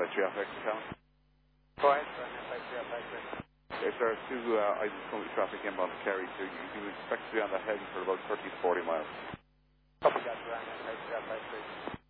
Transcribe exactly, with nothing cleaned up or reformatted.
five three Alpha X account. Go ahead, Ryanair five three Alpha X. If there are two uh, items coming with traffic inbound to Kerry, so you can expect to be on the heading for about thirty to forty miles. Copy that, Ryanair five three Alpha X.